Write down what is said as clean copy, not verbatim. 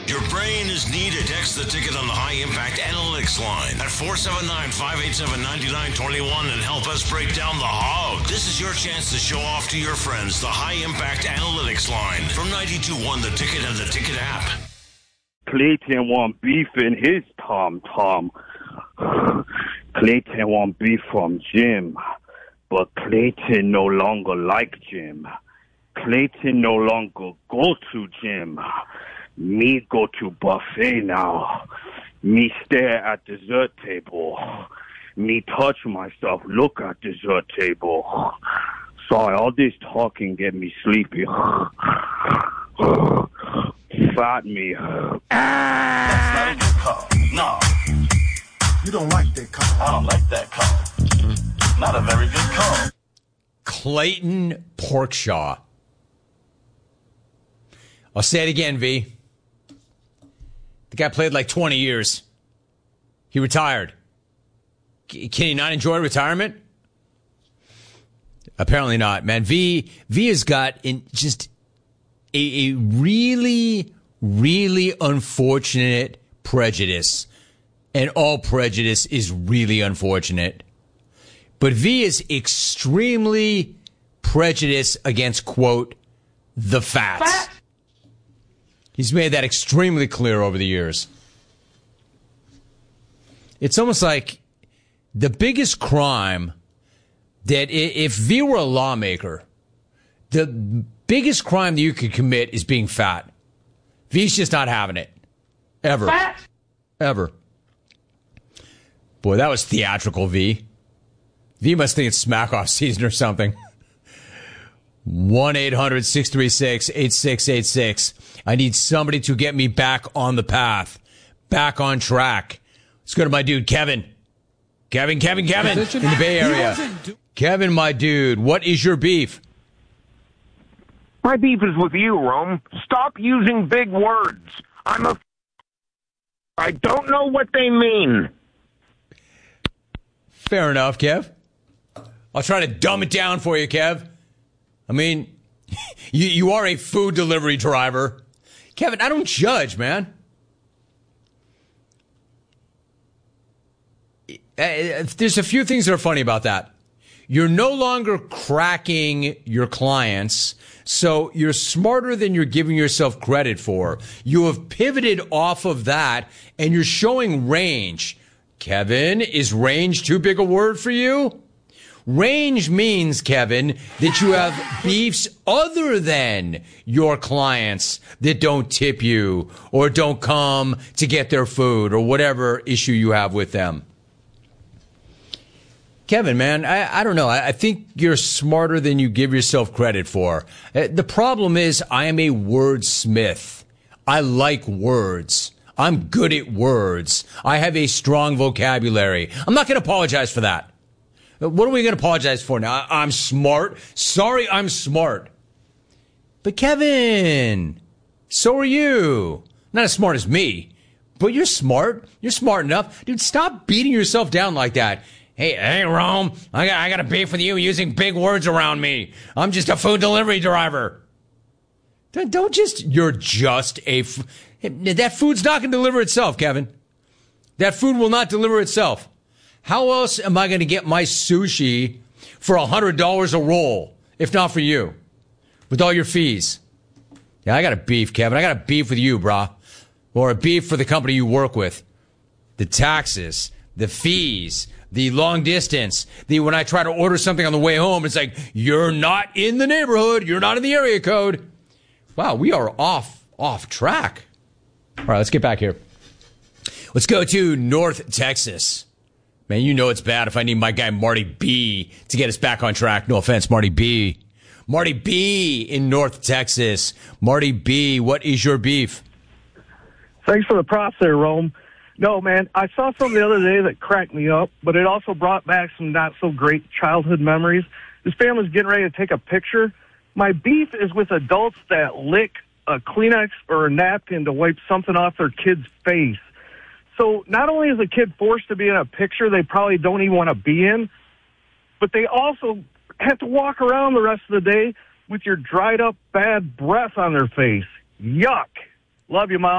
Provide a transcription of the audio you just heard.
Your brain is needed. Text the ticket on the High Impact Analytics line at 479-587-9921 and help us break down the hog. This is your chance to show off to your friends the High Impact Analytics line from 92.1 The Ticket and the Ticket app. Clayton want beef in his Tom. Clayton want beef from Jim, but Clayton no longer like Jim. Clayton no longer go to Jim. Me go to buffet now. Me stare at dessert table. Me touch myself, look at dessert table. Sorry, all this talking get me sleepy. Fat me. That's not a good call. No. You don't like that call. I don't like that call. Not a very good call. Clayton Porkshaw. I'll say it again, V. The guy played like 20 years. He retired. Can he not enjoy retirement? Apparently not, man. V has got just a really, really unfortunate prejudice. And all prejudice is really unfortunate. But V is extremely prejudiced against, quote, the fat. He's made that extremely clear over the years. It's almost like the biggest crime that if V were a lawmaker, the biggest crime that you could commit is being fat. V's just not having it. Ever. Fat? Ever. Boy, that was theatrical, V. V must think it's smack-off season or something. 1-800-636-8686. I need somebody to get me back on the path, back on track. Let's go to my dude, Kevin. Kevin in the Bay Area. Kevin, my dude, what is your beef? My beef is with you, Rome. Stop using big words. I don't know what they mean. Fair enough, Kev. I'll try to dumb it down for you, Kev. I mean, you are a food delivery driver. Kevin, I don't judge, man. There's a few things that are funny about that. You're no longer cracking your clients, so you're smarter than you're giving yourself credit for. You have pivoted off of that, and you're showing range. Kevin, is range too big a word for you? Range means, Kevin, that you have beefs other than your clients that don't tip you or don't come to get their food or whatever issue you have with them. Kevin, man, I don't know. I think you're smarter than you give yourself credit for. The problem is I am a wordsmith. I like words. I'm good at words. I have a strong vocabulary. I'm not going to apologize for that. What are we going to apologize for now? I'm smart. Sorry, I'm smart. But Kevin, so are you. Not as smart as me, but you're smart. You're smart enough. Dude, stop beating yourself down like that. Hey, Rome, I got a beef with you using big words around me. I'm just a food delivery driver. Don't just, you're just a, that food's not going to deliver itself, Kevin. That food will not deliver itself. How else am I going to get my sushi for $100 a roll, if not for you, with all your fees? Yeah, I got a beef, Kevin. I got a beef with you, brah. Or a beef for the company you work with. The taxes, the fees, the long distance, when I try to order something on the way home, it's like, you're not in the neighborhood. You're not in the area code. Wow, we are off track. All right, let's get back here. Let's go to North Texas. Man, you know it's bad if I need my guy Marty B to get us back on track. No offense, Marty B. Marty B in North Texas. Marty B, what is your beef? Thanks for the props there, Rome. No, man, I saw something the other day that cracked me up, but it also brought back some not-so-great childhood memories. This family's getting ready to take a picture. My beef is with adults that lick a Kleenex or a napkin to wipe something off their kid's face. So not only is a kid forced to be in a picture they probably don't even want to be in, but they also have to walk around the rest of the day with your dried up bad breath on their face. Yuck. Love you, Mom.